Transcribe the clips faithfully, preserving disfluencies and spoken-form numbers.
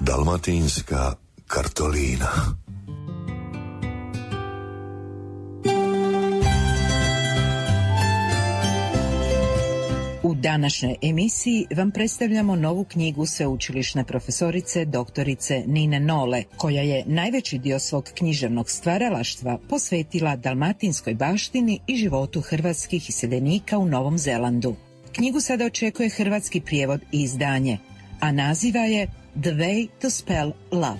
Dalmatinska kartolina. U današnjoj emisiji vam predstavljamo novu knjigu sveučilišne profesorice doktorice Nine Nole, koja je najveći dio svog književnog stvaralaštva posvetila dalmatinskoj baštini i životu hrvatskih iseljenika u Novom Zelandu. Knjigu sada očekuje hrvatski prijevod i izdanje, a naziva je The Way to Spell Love.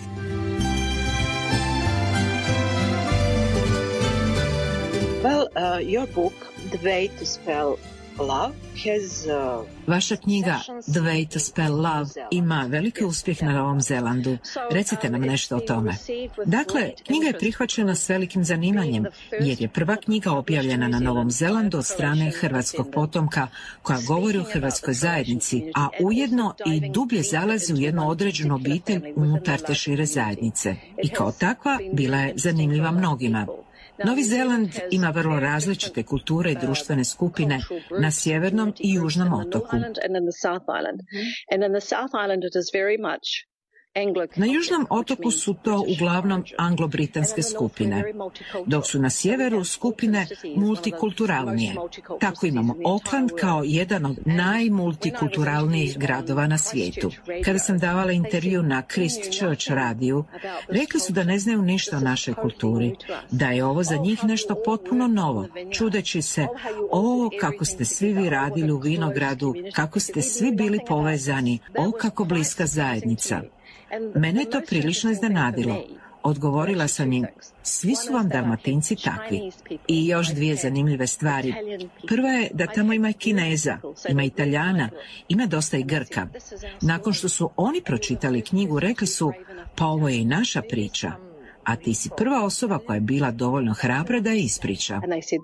Well, uh, your book, The Way to Spell Love, has, uh, Vaša knjiga The Way to Spell Love ima veliki uspjeh na Novom Zelandu. Recite nam nešto o tome. Dakle, knjiga je prihvaćena s velikim zanimanjem, jer je prva knjiga objavljena na Novom Zelandu od strane hrvatskog potomka koja govori o hrvatskoj zajednici, a ujedno i dublje zalazi u jednu određenu obitelj unutar te šire zajednice. I kao takva bila je zanimljiva mnogima. Novi Zeland ima vrlo različite kulture i društvene skupine na sjevernom i južnom otoku. Na južnom otoku su to uglavnom anglo-britanske skupine, dok su na sjeveru skupine multikulturalnije. Tako imamo Auckland kao jedan od najmultikulturalnijih gradova na svijetu. Kada sam davala intervju na Christchurch radiju, rekli su da ne znaju ništa o našoj kulturi, da je ovo za njih nešto potpuno novo, čudeći se, o, kako ste svi vi radili u vinogradu, kako ste svi bili povezani, o, kako bliska zajednica. Mene je to prilično iznenadilo. Odgovorila sam im, svi su vam Dalmatinci takvi. I još dvije zanimljive stvari. Prva je da tamo ima i Kineza, ima Italijana, ima dosta i Grka. Nakon što su oni pročitali knjigu, rekli su, pa ovo je i naša priča. A ti si prva osoba koja je bila dovoljno hrabra da je ispriča.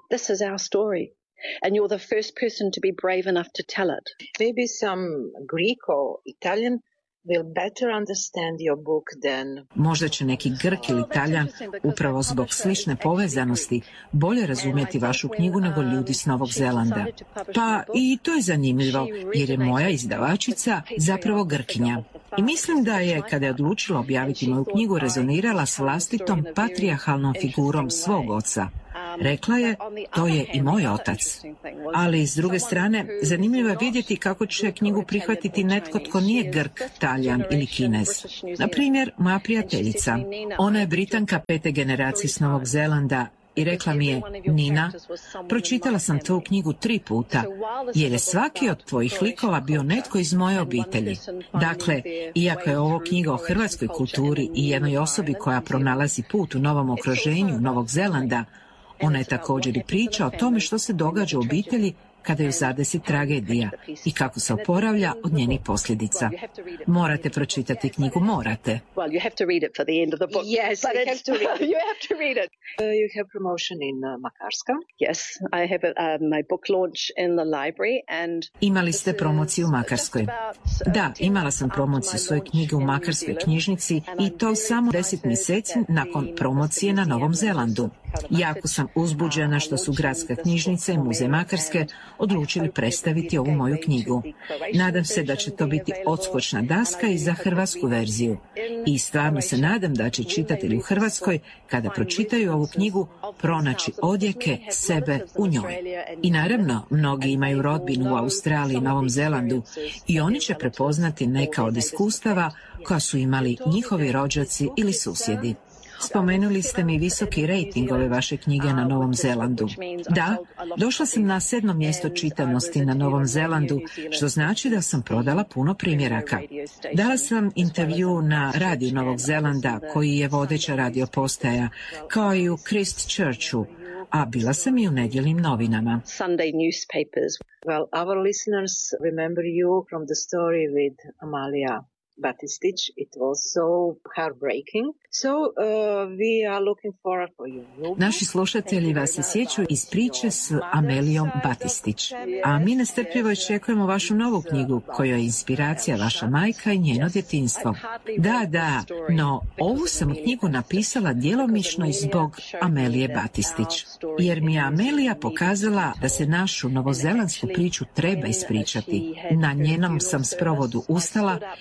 And you're the first person to be brave enough to tell it. Maybe some Greek or Italian will better understand your book than... Možda će neki Grk ili Italijan upravo zbog slične povezanosti bolje razumjeti vašu knjigu nego ljudi s Novog Zelanda. Pa i to je zanimljivo, jer je moja izdavačica zapravo Grkinja. I mislim da je, kada je odlučila objaviti moju knjigu, rezonirala s vlastitom patrijarhalnom figurom svog oca. Rekla je, to je i moj otac. Ali, s druge strane, zanimljivo je vidjeti kako će knjigu prihvatiti netko tko nije Grk, Talijan ili Kinez. Na primjer, moja prijateljica. Ona je Britanka pete generacije s Novog Zelanda i rekla mi je, Nina, pročitala sam tvoju knjigu tri puta, jer je svaki od tvojih likova bio netko iz moje obitelji. Dakle, iako je ovo knjiga o hrvatskoj kulturi i jednoj osobi koja pronalazi put u novom okruženju Novog Zelanda, ona je također i priča o tome što se događa u obitelji kada ju zadesi tragedija i kako se oporavlja od njenih posljedica. Morate pročitati knjigu, morate. Well, you have to read it for the end of the book. Yes, but you have to read it. You have to read it. Uh, you have promotion in uh, Makarska. Yes, I have a, uh, my book launch in the library and... Imali ste promociju u Makarskoj. Da, imala sam promociju svoje knjige u Makarskoj knjižnici i to samo deset mjeseci nakon promocije na Novom Zelandu. Jako sam uzbuđena što su Gradska knjižnica i Muzej Makarske odlučili predstaviti ovu moju knjigu. Nadam se da će to biti odskočna daska i za hrvatsku verziju. I stvarno se nadam da će čitatelji u Hrvatskoj, kada pročitaju ovu knjigu, pronaći odjeke sebe u njoj. I naravno, mnogi imaju rodbinu u Australiji i Novom Zelandu i oni će prepoznati neka od iskustava koja su imali njihovi rođaci ili susjedi. Spomenuli ste mi visoki rejting ove vaše knjige na Novom Zelandu. Da, došla sam na sedmo mjesto čitanosti na Novom Zelandu, što znači da sam prodala puno primjeraka. Dala sam intervju na radiju Novog Zelanda, koji je vodeća radio postaja, kao i u Christchurchu, a bila sam i u nedjeljnim novinama. Sunday newspapers. Well, our listeners remember you from the story with Amalia Batistic. It was so heartbreaking. So uh, we are looking forward for you. Naši slušatelji vas se sjećaju iz priče s Amelijom Batistić, a mi nestrpljivo očekujemo vašu novu knjigu, koja je inspiracija vaša majka i njeno djetinjstvo. Da, da, no ovu sam knjigu napisala djelomično i zbog Amelije Batistić, jer mi je Amelija pokazala da se našu novozelandsku priču treba ispričati. Na njenom sam sprovodu ustala i ne znam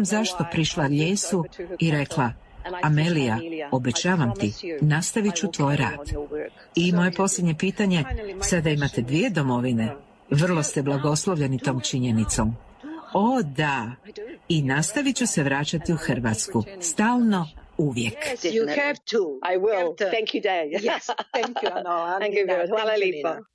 znam zašto prišla Ljesu i rekla: Amelija, obećavam ti, nastavit ću tvoj rad. I moje posljednje pitanje, sada imate dvije domovine. Vrlo ste blagoslovljeni tom činjenicom. O da, i nastavit ću se vraćati u Hrvatsku, stalno, uvijek. Yes, you have to. I will. Have to. Thank you, Dad. Yes, thank you, Ano. Thank you very much. Hvala lijepo.